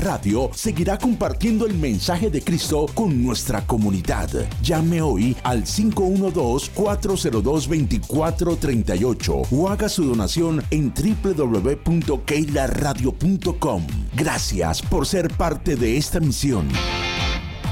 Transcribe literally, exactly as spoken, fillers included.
Radio seguirá compartiendo el mensaje de Cristo con nuestra comunidad. Llame hoy al cinco uno dos, cuatro cero dos, dos cuatro tres ocho o haga su donación en doble u doble u doble u punto keila radio punto com. Gracias por ser parte de esta misión.